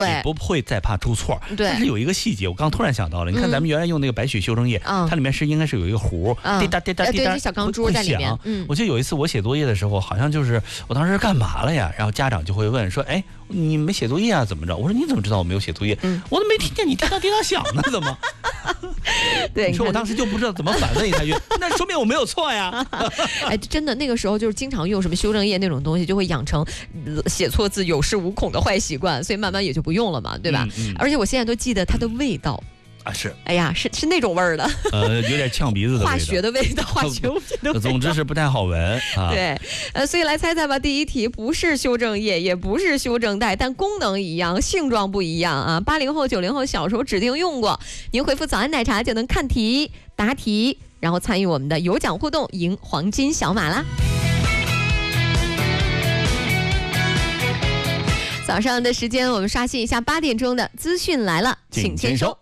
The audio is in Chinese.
你不会再怕出错。 对。 但是有一个细节，我刚突然想到了，你看咱们原来用那个白雪修正液，它里面应该是有一个壶，滴答滴答滴答， 对，小钢珠在里面。 我记得有一次我写作业的时候，好像就是我当时干嘛了呀？然后家长就会问说，哎，你没写作业啊？怎么着？我说你怎么知道我没有写作业？我都没听见你滴答滴答响呢，怎么？ 对， 你说我当时就不知道怎么反问一下去，那说明我没有错呀。 哎，真的那个时候就是经常用什么修正液那种东西，就会养成写错字有恃无恐的坏习惯，所以慢慢也就不用了嘛，对吧？而且我现在都记得它的味道。 是， 哎呀，是那种味儿的， 有点呛鼻子的味道， 化学的味道，化学物品的味道， 总之是不太好闻啊。 对，所以来猜猜吧。第一题不是修正液，也不是修正带，但功能一样，性状不一样啊。80后、90后小时候指定用过，您回复早安奶茶就能看题、答题，然后参与我们的有奖互动，赢黄金小马啦。早上的时间，我们刷新一下8点钟的资讯来了，请签收。